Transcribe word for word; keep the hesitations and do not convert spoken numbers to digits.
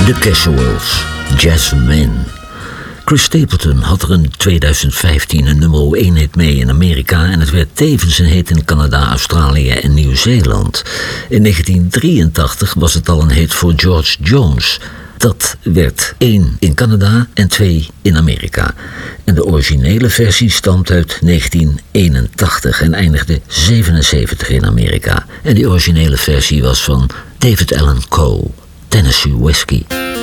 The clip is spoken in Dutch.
The Casuals, Jasmine. Chris Stapleton had er in tweeduizend vijftien een nummer één hit mee in Amerika en het werd tevens een hit in Canada, Australië en Nieuw-Zeeland. In negentien drieëntachtig was het al een hit voor George Jones. Dat werd één in Canada en twee in Amerika. En de originele versie stamt uit negentien eenentachtig en eindigde zevenenzeventig in Amerika. En die originele versie was van David Allan Coe, Tennessee Whiskey.